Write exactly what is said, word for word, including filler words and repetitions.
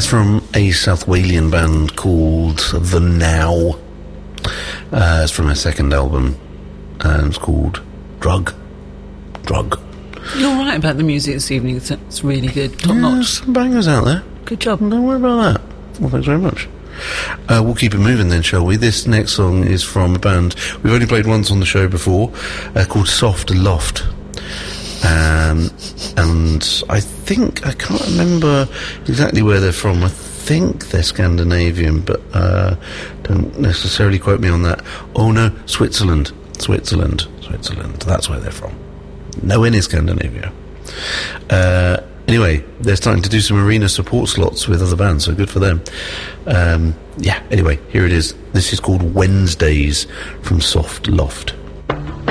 That's from a South Walian band called The Now. Uh, it's from their second album, and it's called Drug. Drug. You're right about the music this evening. It's, it's really good. Top yeah, notch. Some bangers out there. Good job. Don't worry about that. Well, thanks very much. Uh, we'll keep it moving then, shall we? This next song is from a band we've only played once on the show before, uh, called Soft Loft. Um, and I think, I can't remember exactly where they're from. I think they're Scandinavian, but uh, don't necessarily quote me on that. Oh no, Switzerland. Switzerland. Switzerland. That's where they're from. Nowhere near Scandinavia. Uh, anyway, they're starting to do some arena support slots with other bands, so good for them. Um, yeah, anyway, here it is. This is called Wednesdays from Soft Loft.